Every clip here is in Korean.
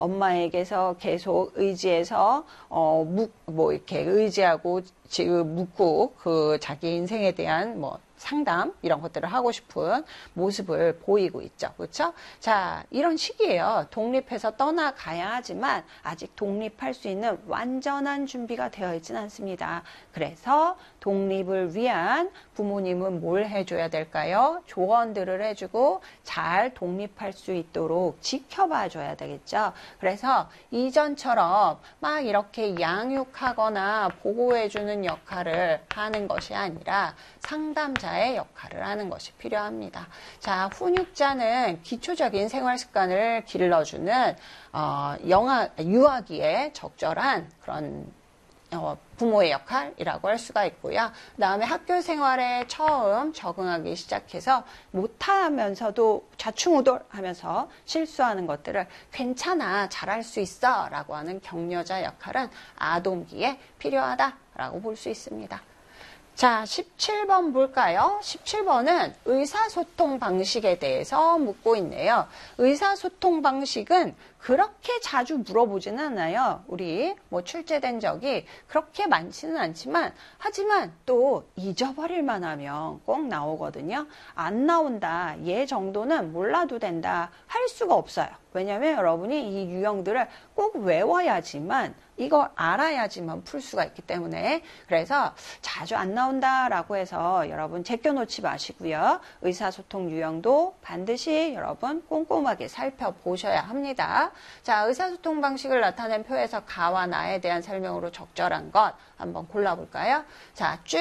엄마에게서 계속 의지해서 이렇게 의지하고 지금 묻고 그 자기 인생에 대한 상담 이런 것들을 하고 싶은 모습을 보이고 있죠. 그렇죠? 자, 이런 시기예요. 독립해서 떠나가야 하지만 아직 독립할 수 있는 완전한 준비가 되어 있지는 않습니다. 그래서 독립을 위한 부모님은 뭘 해줘야 될까요? 조언들을 해주고 잘 독립할 수 있도록 지켜봐 줘야 되겠죠. 그래서 이전처럼 막 이렇게 양육하거나 보호해주는 역할을 하는 것이 아니라 상담자의 역할을 하는 것이 필요합니다. 자, 훈육자는 기초적인 생활 습관을 길러주는 유아기에 적절한 그런 부모의 역할이라고 할 수가 있고요. 그 다음에 학교 생활에 처음 적응하기 시작해서 못하면서도 좌충우돌하면서 실수하는 것들을 괜찮아, 잘할 수 있어 라고 하는 격려자 역할은 아동기에 필요하다라고 볼 수 있습니다. 자, 17번 볼까요? 17번은 의사소통 방식에 대해서 묻고 있네요. 의사소통 방식은 그렇게 자주 물어보지는 않아요. 우리 출제된 적이 그렇게 많지는 않지만 하지만 또 잊어버릴만 하면 꼭 나오거든요. 안 나온다. 얘 정도는 몰라도 된다. 할 수가 없어요. 왜냐하면 여러분이 이 유형들을 꼭 외워야지만 이걸 알아야지만 풀 수가 있기 때문에 그래서 자주 안 나온다라고 해서 여러분 제껴놓지 마시고요. 의사소통 유형도 반드시 여러분 꼼꼼하게 살펴보셔야 합니다. 자, 의사소통 방식을 나타낸 표에서 가와 나에 대한 설명으로 적절한 것 한번 골라볼까요? 자, 쭉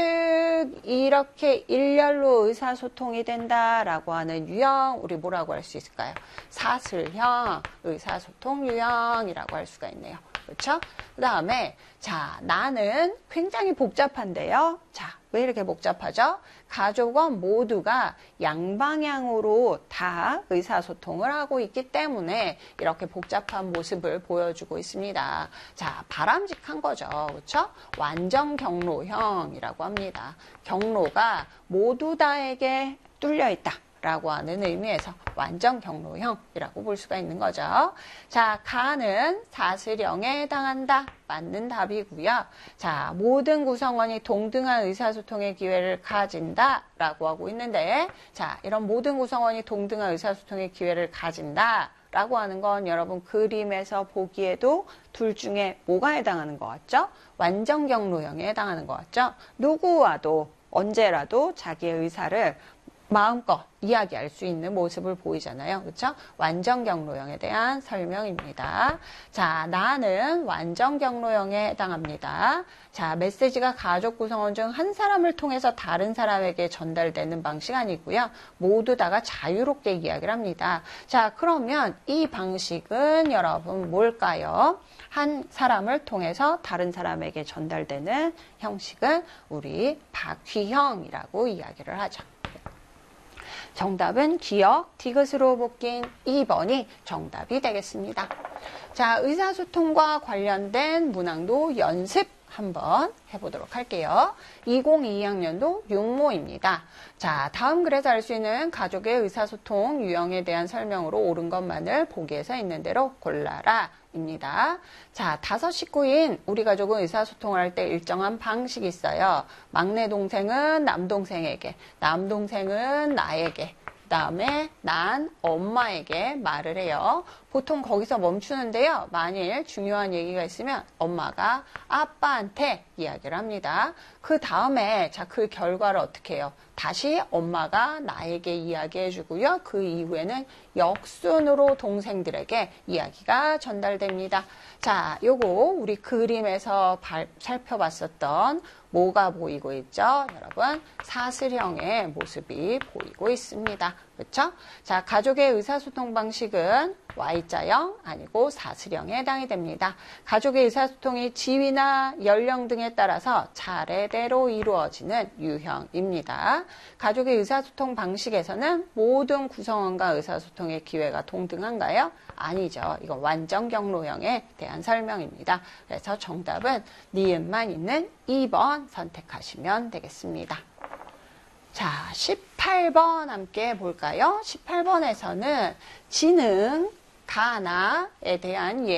이렇게 일렬로 의사소통이 된다라고 하는 유형 우리 뭐라고 할 수 있을까요? 사슬형 의사소통 유형이라고 할 수가 있네요. 그렇죠? 그 다음에 자, 나는 굉장히 복잡한데요. 자, 왜 이렇게 복잡하죠? 가족원 모두가 양방향으로 다 의사소통을 하고 있기 때문에 이렇게 복잡한 모습을 보여주고 있습니다. 자, 바람직한 거죠. 그렇죠? 완전 경로형이라고 합니다. 경로가 모두 다에게 뚫려 있다. 라고 하는 의미에서 완전 경로형이라고 볼 수가 있는 거죠. 자, 가는 사슬형에 해당한다. 맞는 답이고요. 자, 모든 구성원이 동등한 의사소통의 기회를 가진다. 라고 하고 있는데, 자, 이런 모든 구성원이 동등한 의사소통의 기회를 가진다. 라고 하는 건 여러분 그림에서 보기에도 둘 중에 뭐가 해당하는 것 같죠? 완전 경로형에 해당하는 것 같죠? 누구와도 언제라도 자기의 의사를 마음껏 이야기할 수 있는 모습을 보이잖아요. 그렇죠? 완전 경로형에 대한 설명입니다. 자, 나는 완전 경로형에 해당합니다. 자, 메시지가 가족 구성원 중 한 사람을 통해서 다른 사람에게 전달되는 방식 아니고요. 모두 다가 자유롭게 이야기를 합니다. 자, 그러면 이 방식은 여러분 뭘까요? 한 사람을 통해서 다른 사람에게 전달되는 형식은 우리 바퀴형이라고 이야기를 하죠. 정답은 기억, 디귿으로 묶인 2번이 정답이 되겠습니다. 자, 의사소통과 관련된 문항도 연습 한번 해보도록 할게요. 2022학년도 6모입니다. 자, 다음 글에서 알 수 있는 가족의 의사소통 유형에 대한 설명으로 옳은 것만을 보기에서 있는 대로 골라라. 입니다. 자, 5 식구인 우리 가족은 의사소통을 할 때 일정한 방식이 있어요. 막내 동생은 남동생에게, 남동생은 나에게, 그 다음에 난 엄마에게 말을 해요. 보통 거기서 멈추는데요. 만일 중요한 얘기가 있으면 엄마가 아빠한테 이야기를 합니다. 그 다음에 자, 그 결과를 어떻게 해요? 다시 엄마가 나에게 이야기해 주고요. 그 이후에는 역순으로 동생들에게 이야기가 전달됩니다. 자, 요거 우리 그림에서 살펴봤었던 뭐가 보이고 있죠? 여러분, 사슬형의 모습이 보이고 있습니다. 그렇죠? 자, 가족의 의사소통 방식은 Y자형 아니고 사슬형에 해당이 됩니다. 가족의 의사소통이 지위나 연령 등에 따라서 차례대로 이루어지는 유형입니다. 가족의 의사소통 방식에서는 모든 구성원과 의사소통의 기회가 동등한가요? 아니죠. 이건 완전 경로형에 대한 설명입니다. 그래서 정답은 니은만 있는 2번 선택하시면 되겠습니다. 자, 18번 함께 볼까요? 18번에서는 지능, 가나에 대한